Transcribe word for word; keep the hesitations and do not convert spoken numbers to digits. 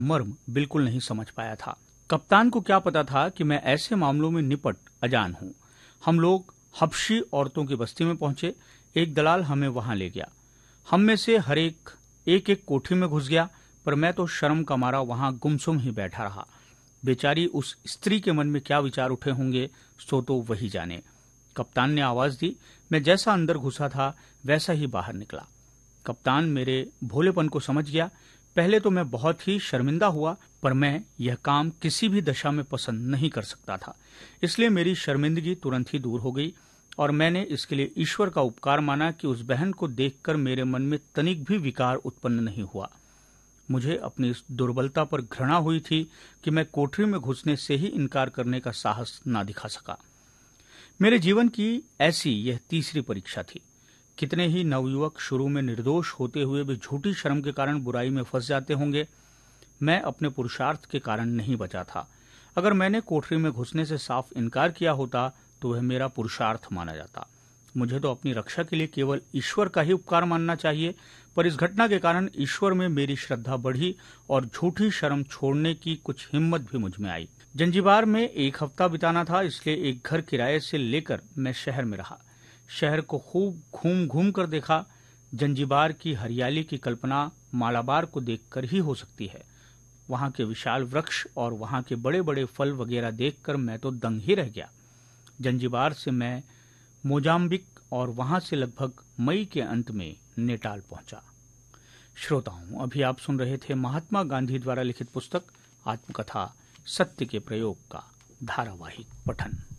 मर्म बिल्कुल नहीं समझ पाया था। कप्तान को क्या पता था कि मैं ऐसे मामलों में निपट अजान हूं। हम लोग हबशी औरतों की बस्ती में पहुंचे। एक दलाल हमें वहां ले गया। हम में से हर एक एक एक कोठी में घुस गया, पर मैं तो शर्म का मारा वहां गुमसुम ही बैठा रहा। बेचारी उस स्त्री के मन में क्या विचार उठे होंगे, सो तो वही जाने। कप्तान ने आवाज दी। मैं जैसा अंदर घुसा था वैसा ही बाहर निकला। कप्तान मेरे भोलेपन को समझ गया। पहले तो मैं बहुत ही शर्मिंदा हुआ, पर मैं यह काम किसी भी दशा में पसंद नहीं कर सकता था। इसलिए मेरी शर्मिंदगी तुरंत ही दूर हो गई और मैंने इसके लिए ईश्वर का उपकार माना कि उस बहन को देखकर मेरे मन में तनिक भी विकार उत्पन्न नहीं हुआ। मुझे अपनी इस दुर्बलता पर घृणा हुई थी कि मैं कोठरी में घुसने से ही इनकार करने का साहस ना दिखा सका। मेरे जीवन की ऐसी यह तीसरी परीक्षा थी। कितने ही नवयुवक शुरू में निर्दोष होते हुए भी झूठी शर्म के कारण बुराई में फंस जाते होंगे। मैं अपने पुरुषार्थ के कारण नहीं बचा था। अगर मैंने कोठरी में घुसने से साफ इनकार किया होता तो वह मेरा पुरुषार्थ माना जाता। मुझे तो अपनी रक्षा के लिए केवल ईश्वर का ही उपकार मानना चाहिए, पर इस घटना के कारण ईश्वर में मेरी श्रद्धा बढ़ी और झूठी शर्म छोड़ने की कुछ हिम्मत भी मुझ में आई। जंजीबार में एक हफ्ता बिताना था, इसलिए एक घर किराए से लेकर मैं शहर में रहा। शहर को खूब घूम घूम कर देखा। जंजीबार की हरियाली की कल्पना मालाबार को देखकर ही हो सकती है। वहां के विशाल वृक्ष और वहां के बड़े बड़े फल वगैरह देखकर मैं तो दंग ही रह गया। जंजीबार से मैं मोजाम्बिक और वहां से लगभग मई के अंत में नेटाल पहुंचा। श्रोताओं, अभी आप सुन रहे थे महात्मा गांधी द्वारा लिखित पुस्तक आत्मकथा सत्य के प्रयोग का धारावाहिक पठन।